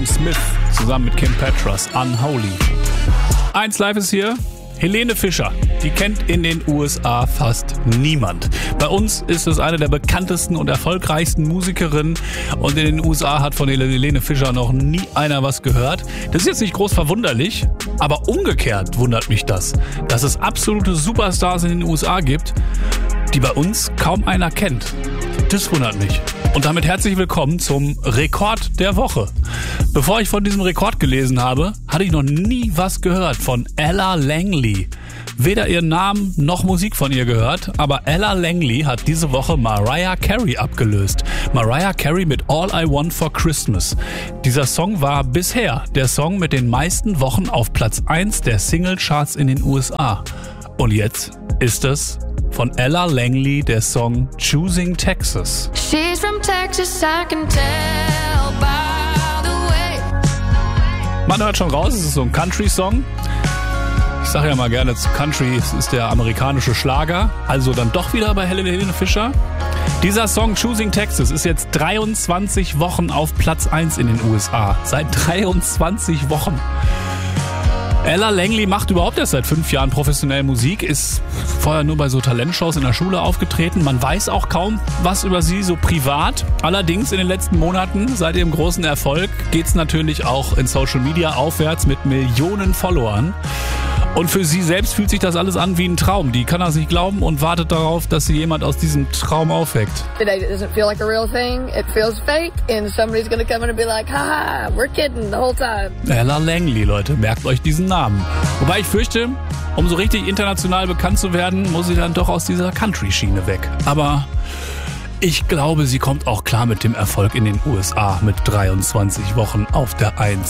Smith zusammen mit Kim Petras, Unholy. 1 Live ist hier. Helene Fischer, die kennt in den USA fast niemand. Bei uns ist es eine der bekanntesten und erfolgreichsten Musikerinnen und in den USA hat von Helene Fischer noch nie einer was gehört. Das ist jetzt nicht groß verwunderlich, aber umgekehrt wundert mich das, dass es absolute Superstars in den USA gibt, die bei uns kaum einer kennt. Das wundert mich. Und damit herzlich willkommen zum Rekord der Woche. Bevor ich von diesem Rekord gelesen habe, hatte ich noch nie was gehört von Ella Langley. Weder ihren Namen noch Musik von ihr gehört, aber Ella Langley hat diese Woche Mariah Carey abgelöst. Mariah Carey mit All I Want for Christmas. Dieser Song war bisher der Song mit den meisten Wochen auf Platz 1 der Singlecharts in den USA. Und jetzt ist es von Ella Langley der Song Choosing Texas. She's from Texas, I can tell by the way. Man hört schon raus, es ist so ein Country-Song. Ich sage ja mal gerne, Country ist der amerikanische Schlager. Also dann doch wieder bei Helene Fischer. Dieser Song Choosing Texas ist jetzt 23 Wochen auf Platz 1 in den USA. Seit 23 Wochen. Ella Langley macht überhaupt erst seit 5 Jahren professionell Musik, ist vorher nur bei so Talentshows in der Schule aufgetreten. Man weiß auch kaum was über sie so privat. Allerdings in den letzten Monaten, seit ihrem großen Erfolg, geht's natürlich auch in Social Media aufwärts mit Millionen Followern. Und für sie selbst fühlt sich das alles an wie ein Traum. Die kann das nicht glauben und wartet darauf, dass sie jemand aus diesem Traum aufweckt. Today doesn't feel like a real thing. It feels fake and somebody's gonna come in and be like, haha, we're kidding the whole time. Ella Langley, Leute, merkt euch diesen Namen. Wobei ich fürchte, um so richtig international bekannt zu werden, muss sie dann doch aus dieser Country-Schiene weg. Aber ich glaube, sie kommt auch klar mit dem Erfolg in den USA mit 23 Wochen auf der 1.